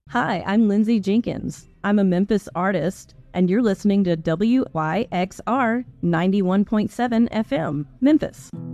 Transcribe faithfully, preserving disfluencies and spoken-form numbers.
Hi, I'm Lindsay Jenkins. I'm a Memphis artist, and you're listening to W Y X R ninety-one point seven F M, Memphis.